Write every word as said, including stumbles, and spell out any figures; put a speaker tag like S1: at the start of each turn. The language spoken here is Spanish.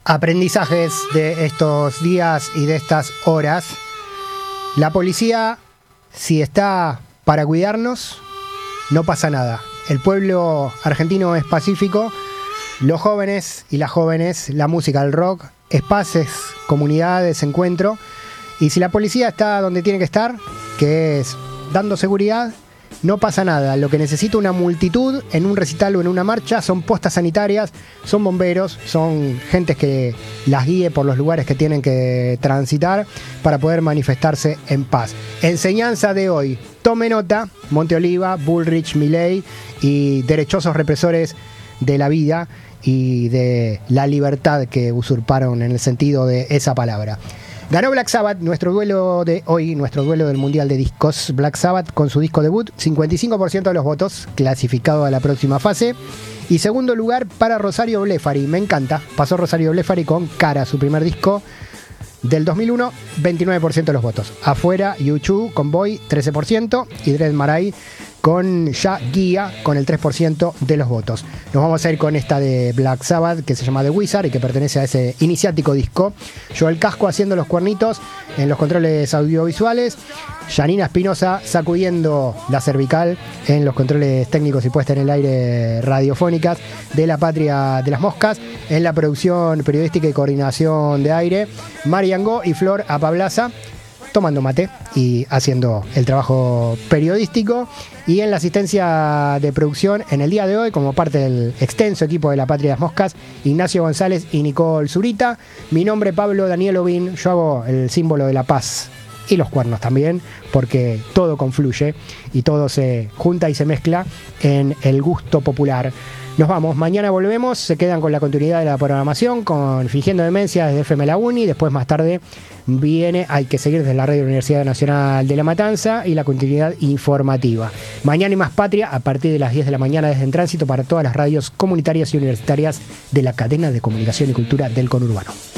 S1: Aprendizajes de estos días y de estas horas. La policía, si está para cuidarnos, no pasa nada. El pueblo argentino es pacífico. Los jóvenes y las jóvenes, la música, el rock, espacios, comunidades, encuentro. Y si la policía está donde tiene que estar, que es dando seguridad, no pasa nada. Lo que necesita una multitud en un recital o en una marcha son postas sanitarias, son bomberos, son gentes que las guíe por los lugares que tienen que transitar para poder manifestarse en paz. Enseñanza de hoy: tome nota, Monte Oliva, Bullrich, Milei y derechosos represores de la vida y de la libertad que usurparon en el sentido de esa palabra. Ganó Black Sabbath, nuestro duelo de hoy, nuestro duelo del Mundial de Discos. Black Sabbath con su disco debut, cincuenta y cinco por ciento de los votos, clasificado a la próxima fase. Y segundo lugar para Rosario Blefari, me encanta. Pasó Rosario Blefari con Cara, su primer disco del dos mil uno, veintinueve por ciento de los votos. Afuera, U dos con Boy, trece por ciento. Y Dread Marai con Ya Guía, con el tres por ciento de los votos. Nos vamos a ir con esta de Black Sabbath, que se llama The Wizard y que pertenece a ese iniciático disco. Joel Casco haciendo los cuernitos en los controles audiovisuales. Janina Espinosa sacudiendo la cervical en los controles técnicos y puesta en el aire radiofónicas de La Patria de las Moscas. En la producción periodística y coordinación de aire, Marian Go y Flor Apablaza, tomando mate y haciendo el trabajo periodístico. Y en la asistencia de producción en el día de hoy, como parte del extenso equipo de La Patria de las Moscas, Ignacio González y Nicole Zurita. Mi nombre es Pablo Daniel Ovin, yo hago el símbolo de la paz y los cuernos también, porque todo confluye y todo se junta y se mezcla en el gusto popular. Nos vamos, mañana volvemos, se quedan con la continuidad de la programación, con Fingiendo Demencia desde F M La Uni, después más tarde viene Hay que seguir desde la Radio Universidad Nacional de La Matanza y la continuidad informativa. Mañana y más Patria a partir de las diez de la mañana desde En Tránsito para todas las radios comunitarias y universitarias de la cadena de comunicación y cultura del conurbano.